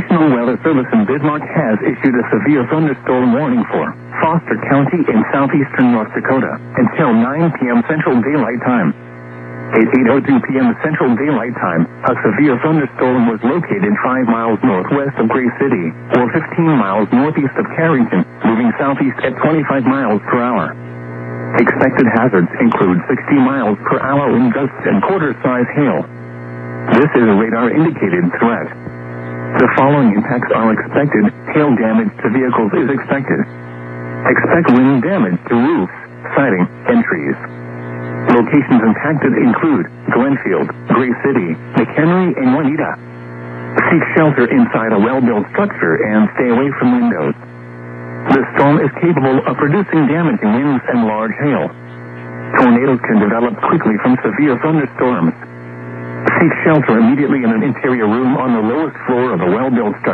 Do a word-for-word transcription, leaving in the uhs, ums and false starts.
National Weather Service in Bismarck has issued a severe thunderstorm warning for Foster County in southeastern North Dakota until nine p.m. Central Daylight Time. At eight oh two p.m. Central Daylight Time, a severe thunderstorm was located five miles northwest of Gray City, or fifteen miles northeast of Carrington, moving southeast at twenty-five miles per hour. Expected hazards include sixty miles per hour wind gusts and quarter-size hail. This is a radar-indicated threat. The following impacts are expected. Hail damage to vehicles is expected. Expect wind damage to roofs, siding, and trees. Locations impacted include Glenfield, Gray City, McHenry, and Juanita. Seek shelter inside a well-built structure and stay away from windows. The storm is capable of producing damaging winds and large hail. Tornadoes can develop quickly from severe thunderstorms. Seek shelter immediately in an interior room on the lowest floor of a well-built structure.